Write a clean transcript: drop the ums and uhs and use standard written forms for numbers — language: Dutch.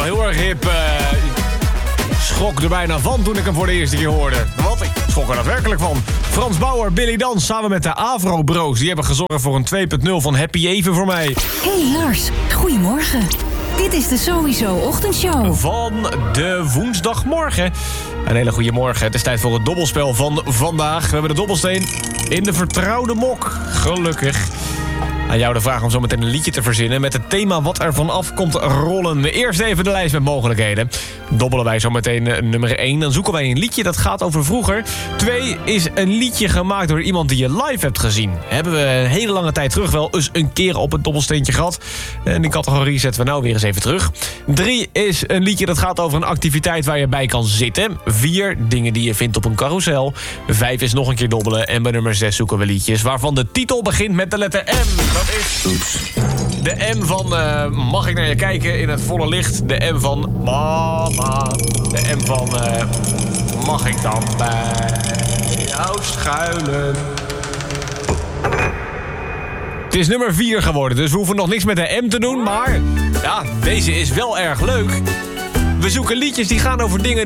wel heel erg hip. Schrok er bijna van toen ik hem voor de eerste keer hoorde. Wat? Ik schrok er daadwerkelijk van. Frans Bauer, Billy Dans, samen met de Avro Bros. Die hebben gezorgd voor een 2.0 van Happy Even voor mij. Hey Lars, goedemorgen. Dit is de Sowieso Ochtendshow. Van de woensdagmorgen. Een hele goede morgen. Het is tijd voor het dobbelspel van vandaag. We hebben de dobbelsteen in de vertrouwde mok. Gelukkig. Aan jou de vraag om zo meteen een liedje te verzinnen met het thema wat er vanaf komt rollen. Eerst even de lijst met mogelijkheden. Dobbelen wij zo meteen nummer 1. Dan zoeken wij een liedje dat gaat over vroeger. 2 is een liedje gemaakt door iemand die je live hebt gezien. Hebben we een hele lange tijd terug wel eens een keer op het dobbelsteentje gehad. En die categorie zetten we nou weer eens even terug. 3 is een liedje dat gaat over een activiteit waar je bij kan zitten. 4 dingen die je vindt op een carousel. 5 is nog een keer dobbelen. En bij nummer 6 zoeken we liedjes waarvan de titel begint met de letter M. Dat is de M van mag ik naar je kijken in het volle licht. De M van mama. De M van mag ik dan bij jou schuilen. Het is nummer 4 geworden, dus we hoeven nog niks met de M te doen. Maar ja, deze is wel erg leuk. We zoeken liedjes die gaan over dingen